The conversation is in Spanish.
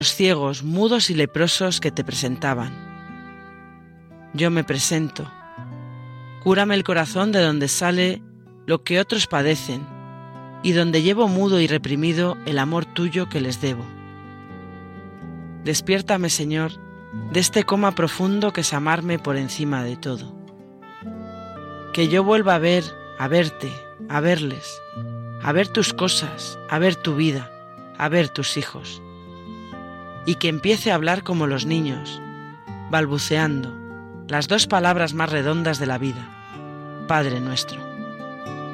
los ciegos, mudos y leprosos que te presentaban. Yo me presento. Cúrame el corazón de donde sale lo que otros padecen y donde llevo mudo y reprimido el amor tuyo que les debo. Despiértame, Señor, de este coma profundo que es amarme por encima de todo. Que yo vuelva a verte, a verles, a ver tus cosas, a ver tu vida, a ver tus hijos. Y que empiece a hablar como los niños, balbuceando las dos palabras más redondas de la vida: Padre nuestro.